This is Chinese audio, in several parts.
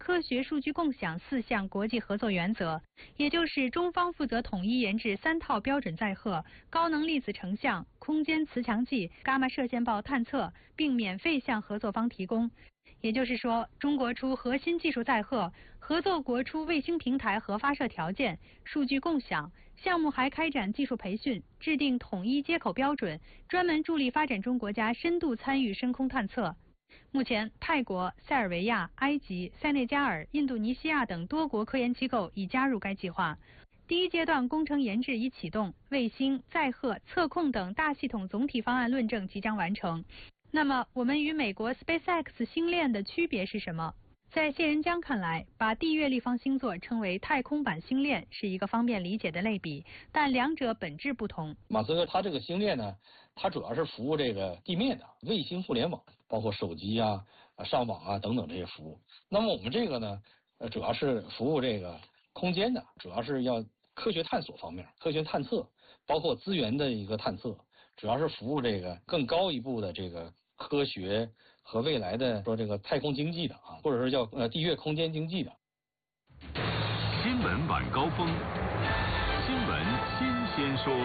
科学数据共享4项国际合作原则，也就是中方负责统一研制3套标准载荷、高能粒子成像、空间磁强计、伽马射线暴探测，并免费向合作方提供。也就是说，中国出核心技术载荷，合作国出卫星平台和发射条件、数据共享。项目还开展技术培训，制定统一接口标准，专门助力发展中国家深度参与深空探测。目前，泰国、塞尔维亚、埃及、塞内加尔、印度尼西亚等多国科研机构已加入该计划。第一阶段工程研制已启动，卫星、载荷、测控等大系统总体方案论证即将完成。那么，我们与美国 SpaceX 星链的区别是什么？在谢仁江看来，把地月立方星座称为太空版星链是一个方便理解的类比，但两者本质不同。 马斯克他这个星链呢，它主要是服务这个地面的卫星互联网，包括手机啊、上网啊等等这些服务。那么我们这个呢，主要是服务这个空间的，主要是要科学探索方面，科学探测，包括资源的一个探测，主要是服务这个更高一步的这个科学和未来的说这个太空经济的或者是叫地月空间经济的。 新闻晚高峰，新闻新鲜说。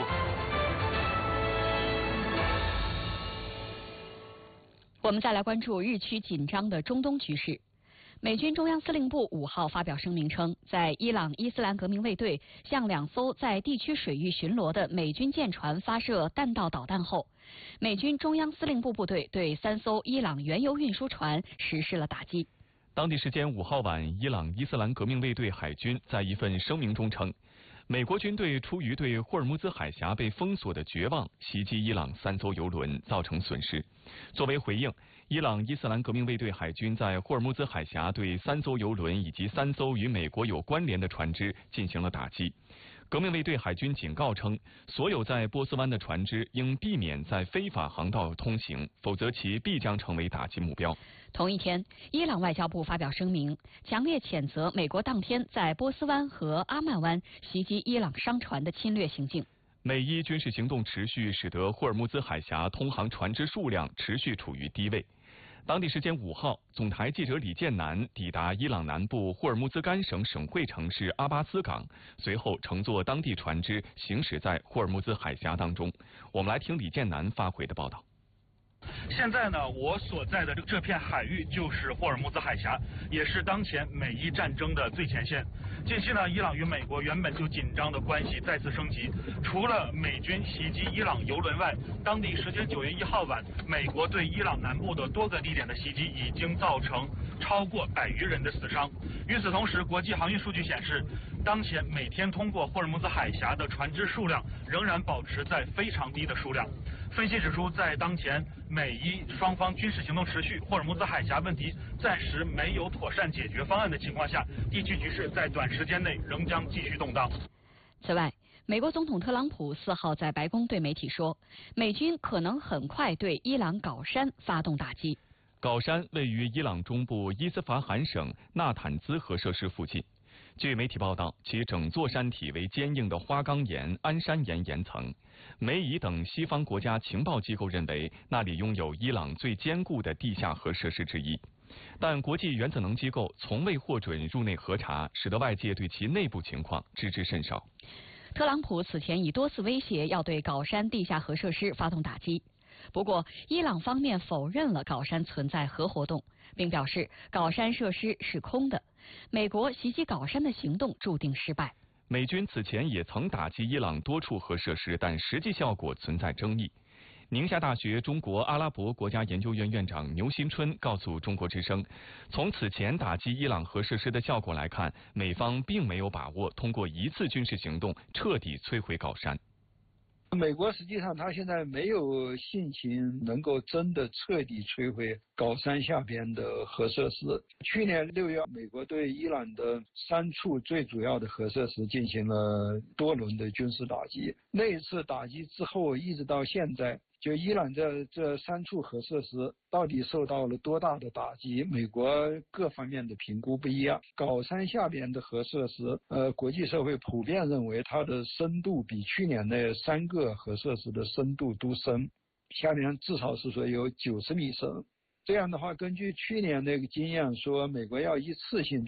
我们再来关注日趋紧张的中东局势。美军中央司令部5号发表声明称，在伊朗伊斯兰革命卫队向2艘在地区水域巡逻的美军舰船发射弹道导弹后，美军中央司令部部队对3艘伊朗原油运输船实施了打击。 当地时间5号晚，伊朗伊斯兰革命卫队海军在一份声明中称，美国军队出于对霍尔木兹海峡被封锁的绝望，袭击伊朗3艘油轮，造成损失。作为回应，伊朗伊斯兰革命卫队海军在霍尔木兹海峡对3艘油轮以及3艘与美国有关联的船只进行了打击。革命卫队海军警告称，所有在波斯湾的船只应避免在非法航道通行，否则其必将成为打击目标。 同一天，伊朗外交部发表声明，强烈谴责美国当天在波斯湾和阿曼湾袭击伊朗商船的侵略行径。 美伊军事行动持续，使得霍尔木兹海峡通航船只数量持续处于低位。当地时间5号，总台记者李建南抵达伊朗南部霍尔木兹干省省会城市阿巴斯港，随后乘坐当地船只行驶在霍尔木兹海峡当中。我们来听李建南发回的报道。 现在呢，我所在的这片海域就是霍尔木兹海峡，也是当前美伊战争的最前线。近期呢，伊朗与美国原本就紧张的关系再次升级。除了美军袭击伊朗油轮外，当地时间9月1号晚，美国对伊朗南部的多个地点的袭击已经造成超过100余人的死伤。与此同时，国际航运数据显示，当前每天通过霍尔木兹海峡的船只数量仍然保持在非常低的数量。分析指出，在当前美伊双方军事行动持续，霍尔木兹海峡问题暂时没有妥善解决方案的情况下，地区局势在短时间内仍将继续动荡。 此外，美国总统特朗普4号在白宫对媒体说，美军可能很快对伊朗镐山发动打击。 镐山位于伊朗中部伊斯法罕省纳坦兹核设施附近。据媒体报道，其整座山体为坚硬的花岗岩、安山岩岩层。美以等西方国家情报机构认为，那里拥有伊朗最坚固的地下核设施之一。但国际原子能机构从未获准入内核查，使得外界对其内部情况知之甚少。 特朗普此前已多次威胁要对镐山地下核设施发动打击。不过，伊朗方面否认了镐山存在核活动，并表示镐山设施是空的。美国袭击镐山的行动注定失败。 美军此前也曾打击伊朗多处核设施，但实际效果存在争议。宁夏大学中国阿拉伯国家研究院院长牛新春告诉中国之声，从此前打击伊朗核设施的效果来看，美方并没有把握通过一次军事行动彻底摧毁镐山。 美国实际上他现在没有信心能够真的彻底摧毁镐山下边的核设施。去年6月，美国对伊朗的3处最主要的核设施进行了多轮的军事打击。那一次打击之后，一直到现在，就伊朗这3处核设施到底受到了多大的打击，美国各方面的评估不一样。镐山下边的核设施，国际社会普遍认为它的深度比去年那3个核设施的深度都深，下面至少是说有90米深。这样的话，根据去年那个经验说，美国要一次性